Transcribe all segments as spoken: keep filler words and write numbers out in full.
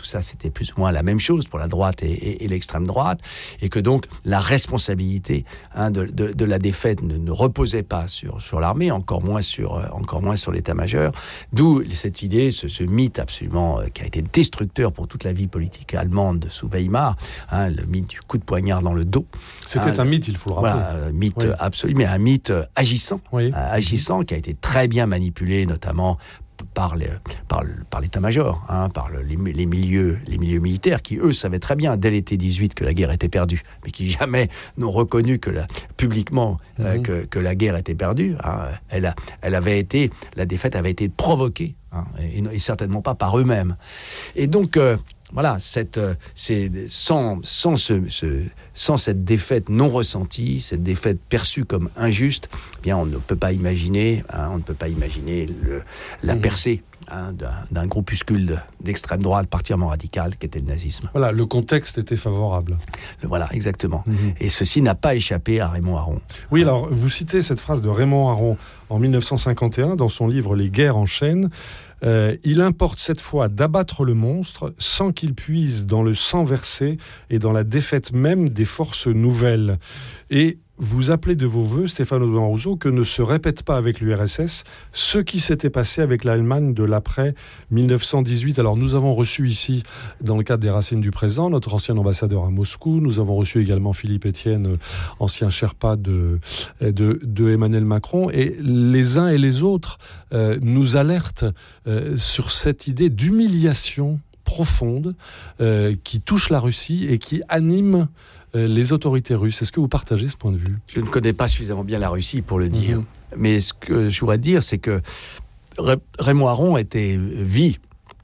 tout ça, c'était plus ou moins la même chose pour la droite et, et, et l'extrême droite, et que donc la responsabilité hein, de, de, de la défaite ne, ne reposait pas sur, sur l'armée, encore moins sur, euh, encore moins sur l'état-major, d'où cette idée, ce, ce mythe absolument euh, qui a été destructeur pour toute la vie politique allemande sous Weimar, hein, le mythe du coup de poignard dans le dos. C'était hein, un mythe, il faut le rappeler. Voilà, un mythe oui. absolu, mais un mythe agissant, oui. euh, agissant qui a été très bien manipulé, notamment par, les, par, par l'état-major, hein, par le, les, les, milieux, les milieux militaires, qui, eux, savaient très bien, dès l'été dix-huit, que la guerre était perdue, mais qui jamais n'ont reconnu que la, publiquement mm-hmm. euh, que, que la guerre était perdue. Hein. Elle, a, elle avait été, la défaite avait été provoquée, hein, et, et certainement pas par eux-mêmes. Et donc... Euh, Voilà, cette, c'est, sans, sans, ce, ce, sans cette défaite non ressentie, cette défaite perçue comme injuste, eh bien on ne peut pas imaginer, hein, on ne peut pas imaginer le, la mmh. percée hein, d'un, d'un groupuscule de, d'extrême droite particulièrement radical qu'était le nazisme. Voilà, le contexte était favorable. Le, voilà, exactement. Mmh. Et ceci n'a pas échappé à Raymond Aron. Oui, hein. Alors vous citez cette phrase de Raymond Aron en dix-neuf cent cinquante et un dans son livre « Les guerres en chaîne ». Euh, il importe cette fois d'abattre le monstre sans qu'il puise dans le sang versé et dans la défaite même des forces nouvelles. Et vous appelez de vos voeux, Stéphane Audouin Rousseau, que ne se répète pas avec l'U R S S ce qui s'était passé avec l'Allemagne de l'après dix-neuf cent dix-huit. Alors nous avons reçu ici, dans le cadre des Racines du présent, notre ancien ambassadeur à Moscou. Nous avons reçu également Philippe Etienne, ancien Sherpa de, de, de Emmanuel Macron. Et les uns et les autres euh, nous alertent euh, sur cette idée d'humiliation profonde euh, qui touche la Russie et qui anime les autorités russes. Est-ce que vous partagez ce point de vue ? Je ne connais pas suffisamment bien la Russie pour le dire. Mmh. Mais ce que je voudrais dire, c'est que Ray- Raymond Aron était, vit,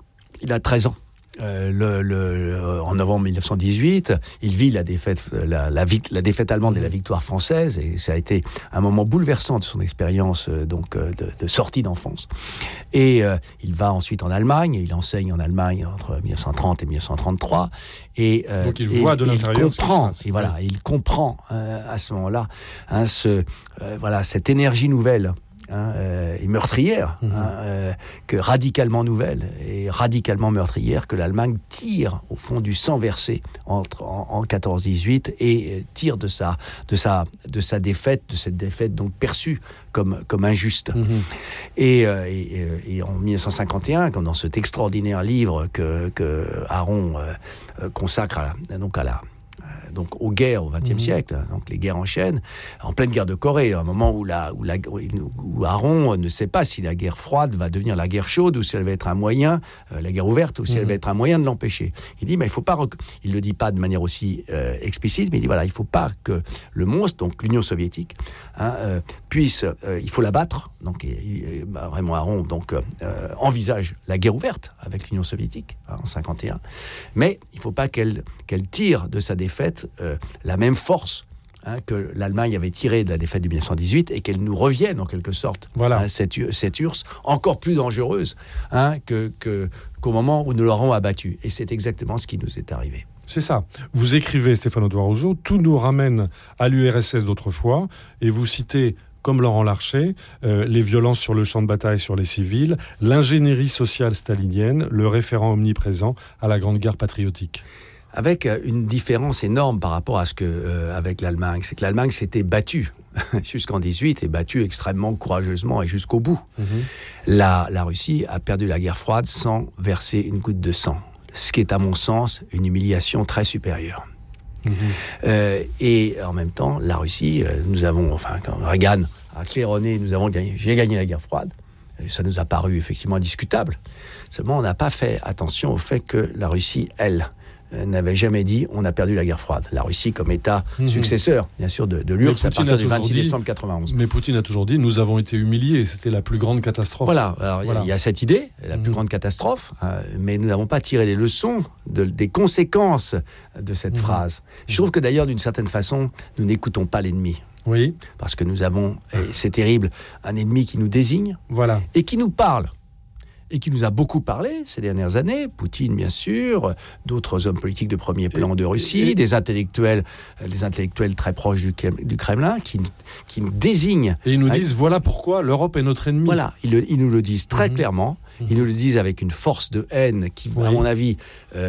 il a treize ans. Euh, le, le, en novembre dix-neuf cent dix-huit, il vit la défaite, la, la, la défaite allemande et la victoire française, et ça a été un moment bouleversant de son expérience euh, donc euh, de, de sortie d'enfance. Et euh, il va ensuite en Allemagne, et il enseigne en Allemagne entre dix-neuf cent trente et dix-neuf cent trente-trois. Et, euh, donc il voit de l'intérieur il comprend, et voilà, il comprend euh, à ce moment-là hein, ce, euh, voilà, cette énergie nouvelle. Hein, euh, et meurtrière, mmh. hein, euh, que radicalement nouvelle et radicalement meurtrière que l'Allemagne tire au fond du sang versé entre, en, en quatorze dix-huit et euh, tire de sa, de, sa, de sa défaite, de cette défaite donc perçue comme, comme injuste. Mmh. Et, euh, et, et en dix-neuf cent cinquante et un, quand dans cet extraordinaire livre que, que Aron euh, consacre à la, donc à la donc aux guerres au vingtième mmh. siècle, donc les guerres en chaîne, en pleine guerre de Corée, un moment où, la, où, la, où Aron ne sait pas si la guerre froide va devenir la guerre chaude ou si elle va être un moyen, euh, la guerre ouverte, ou si mmh. elle va être un moyen de l'empêcher. Il dit, mais il faut pas, rec... il le dit pas de manière aussi euh, explicite, mais il dit voilà, il faut pas que le monstre, donc l'Union soviétique, hein, euh, puisse, euh, il faut l'abattre. Donc il, bah, Raymond Aron donc euh, envisage la guerre ouverte avec l'Union soviétique hein, en cinquante et un, mais il faut pas qu'elle qu'elle tire de sa défaite Euh, la même force hein, que l'Allemagne avait tirée de la défaite de dix-neuf cent dix-huit et qu'elle nous revienne en quelque sorte, voilà. hein, cette, cette U R S S encore plus dangereuse hein, que, que, qu'au moment où nous l'aurons abattue. Et c'est exactement ce qui nous est arrivé. C'est ça. Vous écrivez, Stéphane Audouin Rousseau, tout nous ramène à l'U R S S d'autrefois, et vous citez comme Laurent Larcher, euh, les violences sur le champ de bataille sur les civils, l'ingénierie sociale stalinienne, le référent omniprésent à la Grande Guerre patriotique. Avec une différence énorme par rapport à ce que euh, avec l'Allemagne, c'est que l'Allemagne s'était battue jusqu'en dix-huit et battue extrêmement courageusement et jusqu'au bout. Mmh. La, la Russie a perdu la guerre froide sans verser une goutte de sang, ce qui est à mon sens une humiliation très supérieure. Mmh. Euh, et en même temps, la Russie, euh, nous avons, enfin, quand Reagan a claironné, nous avons gagné, j'ai gagné la guerre froide. Ça nous a paru effectivement indiscutable. Seulement, on n'a pas fait attention au fait que la Russie, elle, n'avait jamais dit on a perdu la guerre froide. La Russie comme État mmh. successeur, bien sûr, de, de l'U R S S à partir du vingt-six décembre quatre-vingt-onze. Mais Poutine a toujours dit nous avons été humiliés, c'était la plus grande catastrophe. Voilà, alors voilà. Il y a cette idée, la mmh. plus grande catastrophe, euh, mais nous n'avons pas tiré les leçons de, des conséquences de cette mmh. phrase. Je trouve que d'ailleurs, d'une certaine façon, nous n'écoutons pas l'ennemi. Oui. Parce que nous avons, et c'est terrible, un ennemi qui nous désigne voilà. et qui nous parle. Et qui nous a beaucoup parlé ces dernières années, Poutine bien sûr, d'autres hommes politiques de premier plan de Russie, et, et, des intellectuels, des intellectuels très proches du, du Kremlin, qui, qui nous désignent. Et ils nous disent, avec... voilà pourquoi l'Europe est notre ennemi. Voilà, ils, le, ils nous le disent très mmh. clairement, mmh. ils nous le disent avec une force de haine qui, oui. à mon avis, euh,